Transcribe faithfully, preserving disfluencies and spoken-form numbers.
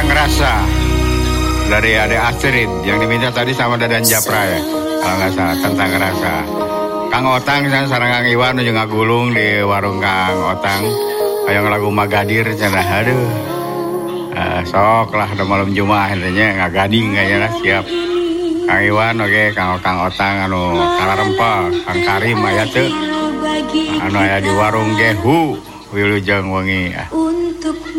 Tentang Rasa dari Ade Astrid yang diminta tadi sama Dadan Japra ya, kalau nggak salah. Tentang Rasa. Kang Otang sana sareng Kang Iwan jeung ngagulung di warung Kang Otang aya lagu Magadir cenah. Aduh. Uh, sok lah udah malam Jumat intinya ngagading kayaknya siap. Kang Iwan oke, okay. Kang Kang Otang anu kalarempel, Kang Karim aya teu anu aya di warung ge hu wilujeng wengi.